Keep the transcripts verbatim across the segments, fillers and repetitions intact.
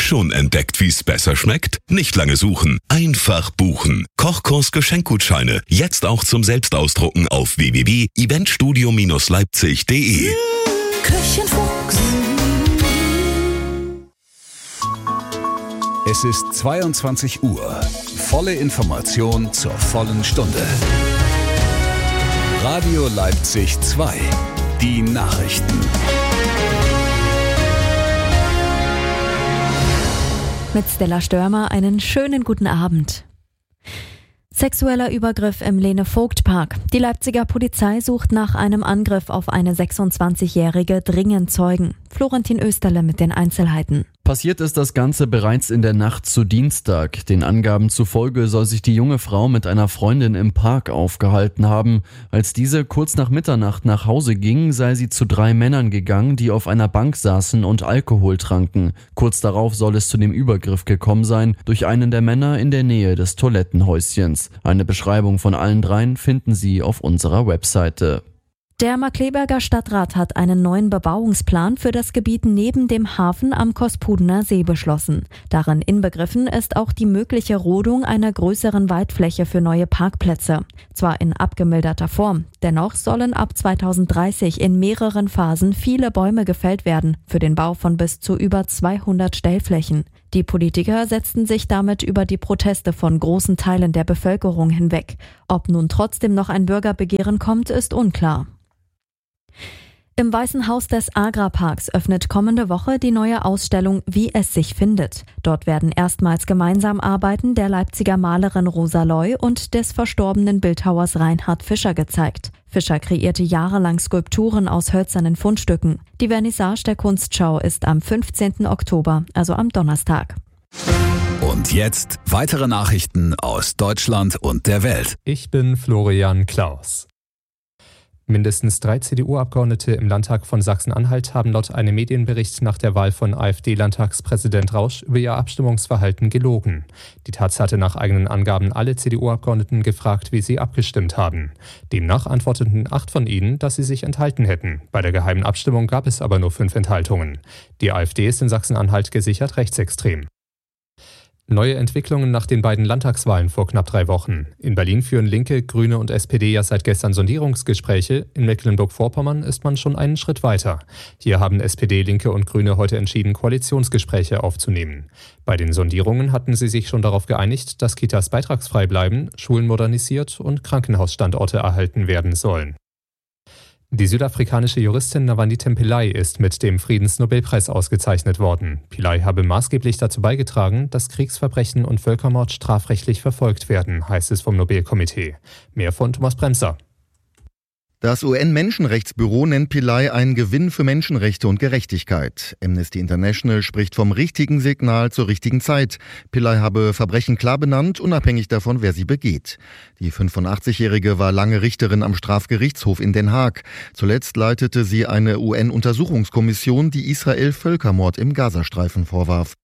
Schon entdeckt, wie's besser schmeckt? Nicht lange suchen, einfach buchen. Kochkurs Geschenkgutscheine, jetzt auch zum Selbstausdrucken auf w w w punkt eventstudio leipzig punkt de. Küchenfuchs. Es ist zweiundzwanzig Uhr. Volle Information zur vollen Stunde. Radio Leipzig zwei. Die Nachrichten. Mit Stella Störmer einen schönen guten Abend. Sexueller Übergriff im Lene-Vogt-Park. Die Leipziger Polizei sucht nach einem Angriff auf eine sechsundzwanzigjährige dringend Zeugen. Florentin Österle mit den Einzelheiten. Passiert ist das Ganze bereits in der Nacht zu Dienstag. Den Angaben zufolge soll sich die junge Frau mit einer Freundin im Park aufgehalten haben. Als diese kurz nach Mitternacht nach Hause ging, sei sie zu drei Männern gegangen, die auf einer Bank saßen und Alkohol tranken. Kurz darauf soll es zu dem Übergriff gekommen sein, durch einen der Männer in der Nähe des Toilettenhäuschens. Eine Beschreibung von allen dreien finden Sie auf unserer Webseite. Der Markkleeberger Stadtrat hat einen neuen Bebauungsplan für das Gebiet neben dem Hafen am Kospudener See beschlossen. Darin inbegriffen ist auch die mögliche Rodung einer größeren Waldfläche für neue Parkplätze. Zwar in abgemilderter Form, dennoch sollen ab zweitausenddreißig in mehreren Phasen viele Bäume gefällt werden für den Bau von bis zu über zweihundert Stellflächen. Die Politiker setzten sich damit über die Proteste von großen Teilen der Bevölkerung hinweg. Ob nun trotzdem noch ein Bürgerbegehren kommt, ist unklar. Im Weißen Haus des Agra-Parks öffnet kommende Woche die neue Ausstellung Wie es sich findet. Dort werden erstmals gemeinsam Arbeiten der Leipziger Malerin Rosa Loy und des verstorbenen Bildhauers Reinhard Fischer gezeigt. Fischer kreierte jahrelang Skulpturen aus hölzernen Fundstücken. Die Vernissage der Kunstschau ist am fünfzehnten Oktober, also am Donnerstag. Und jetzt weitere Nachrichten aus Deutschland und der Welt. Ich bin Florian Klaus. Mindestens drei C D U-Abgeordnete im Landtag von Sachsen-Anhalt haben laut einem Medienbericht nach der Wahl von AfD-Landtagspräsident Rausch über ihr Abstimmungsverhalten gelogen. Die Taz hatte nach eigenen Angaben alle C D U-Abgeordneten gefragt, wie sie abgestimmt haben. Demnach antworteten acht von ihnen, dass sie sich enthalten hätten. Bei der geheimen Abstimmung gab es aber nur fünf Enthaltungen. Die AfD ist in Sachsen-Anhalt gesichert rechtsextrem. Neue Entwicklungen nach den beiden Landtagswahlen vor knapp drei Wochen. In Berlin führen Linke, Grüne und S P D ja seit gestern Sondierungsgespräche. In Mecklenburg-Vorpommern ist man schon einen Schritt weiter. Hier haben S P D, Linke und Grüne heute entschieden, Koalitionsgespräche aufzunehmen. Bei den Sondierungen hatten sie sich schon darauf geeinigt, dass Kitas beitragsfrei bleiben, Schulen modernisiert und Krankenhausstandorte erhalten werden sollen. Die südafrikanische Juristin Navanitha Pillay ist mit dem Friedensnobelpreis ausgezeichnet worden. Pillay habe maßgeblich dazu beigetragen, dass Kriegsverbrechen und Völkermord strafrechtlich verfolgt werden, heißt es vom Nobelkomitee. Mehr von Thomas Bremser. Das U N-Menschenrechtsbüro nennt Pillay einen Gewinn für Menschenrechte und Gerechtigkeit. Amnesty International spricht vom richtigen Signal zur richtigen Zeit. Pillay habe Verbrechen klar benannt, unabhängig davon, wer sie begeht. Die fünfundachtzigjährige war lange Richterin am Strafgerichtshof in Den Haag. Zuletzt leitete sie eine U N-Untersuchungskommission, die Israel Völkermord im Gazastreifen vorwarf.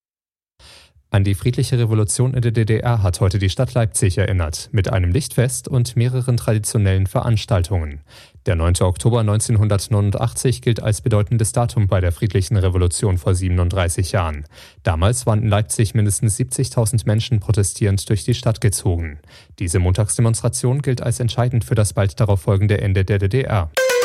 An die friedliche Revolution in der D D R hat heute die Stadt Leipzig erinnert, mit einem Lichtfest und mehreren traditionellen Veranstaltungen. Der neunte Oktober neunzehnhundertneunundachtzig gilt als bedeutendes Datum bei der friedlichen Revolution vor siebenunddreißig Jahren. Damals waren in Leipzig mindestens siebzigtausend Menschen protestierend durch die Stadt gezogen. Diese Montagsdemonstration gilt als entscheidend für das bald darauf folgende Ende der D D R.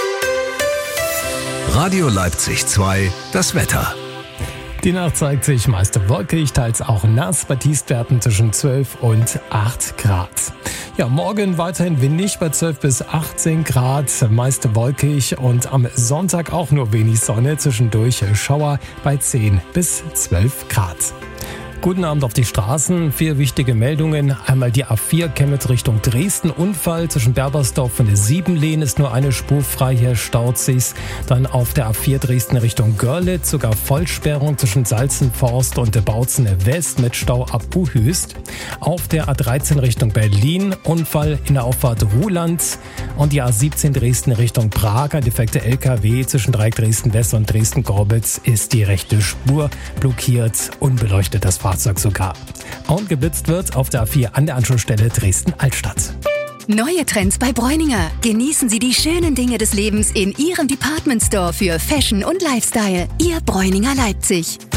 Radio Leipzig zwei, das Wetter. Die Nacht zeigt sich meist wolkig, teils auch nass, bei Tiefstwerten zwischen zwölf und acht Grad. Ja, morgen weiterhin windig bei zwölf bis achtzehn Grad, meist wolkig und am Sonntag auch nur wenig Sonne, zwischendurch Schauer bei zehn bis zwölf Grad. Guten Abend auf die Straßen. Vier wichtige Meldungen. Einmal die A vier Chemnitz Richtung Dresden. Unfall zwischen Berbersdorf und Siebenlehn ist nur eine Spur frei. Hier staut sich's. Dann auf der A vier Dresden Richtung Görlitz. Sogar Vollsperrung zwischen Salzenforst und Bautzen West mit Stau ab Buhüst. Auf der A dreizehn Richtung Berlin. Unfall in der Auffahrt Ruhland. Und die A siebzehn Dresden Richtung Prag. Ein defekter L K W zwischen Dreieck Dresden West und Dresden Gorbitz ist die rechte Spur blockiert. Unbeleuchtet das Fahrzeug sogar. Und geblitzt wird auf der A vier an der Anschlussstelle Dresden-Altstadt. Neue Trends bei Bräuninger. Genießen Sie die schönen Dinge des Lebens in Ihrem Department Store für Fashion und Lifestyle. Ihr Bräuninger Leipzig.